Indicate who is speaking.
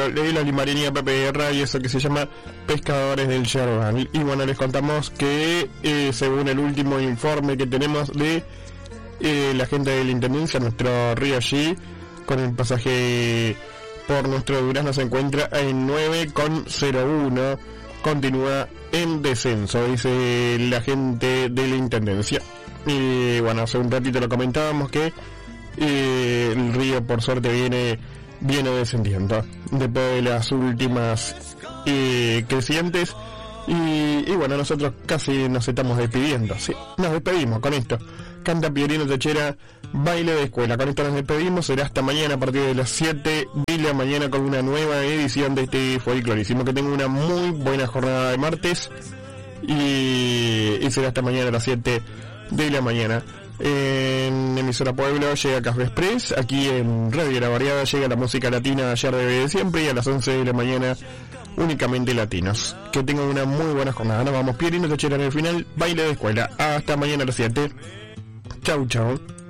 Speaker 1: de la Limareña PPR y eso que se llama Pescadores del Yerbal. Y bueno, les contamos que según el último informe que tenemos de la gente de la Intendencia, nuestro río allí con el pasaje por nuestro Durazno se encuentra en 9,01, continúa en descenso, dice la gente de la Intendencia. Y bueno, hace un ratito lo comentábamos que el río por suerte viene descendiendo después de las últimas crecientes. Y bueno, nosotros casi nos estamos despidiendo, sí, nos despedimos con esto. Canta Piorino Techera, Baile de Escuela. Con esto nos despedimos, será hasta mañana a partir de las 7 de la mañana con una nueva edición de este folclorísimo. Que tenga una muy buena jornada de martes y será hasta mañana a las 7 de la mañana. En Emisora Pueblo llega Café Express, aquí en Radio La Variada llega la música latina ayer de siempre y a las 11 de la mañana únicamente latinos. Que tengan una muy buena jornada. Nos vamos, Piorino Techera en el final, Baile de Escuela. Hasta mañana a las 7. Chau, chau.